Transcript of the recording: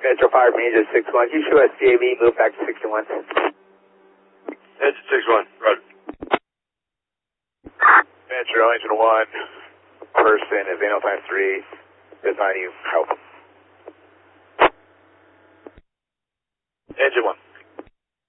Metro Fire Manager 61. You show us JV, move back to 61. Engine 61, roger. Metro Engine 1, person is Anal Time 3, design you help. Engine 1.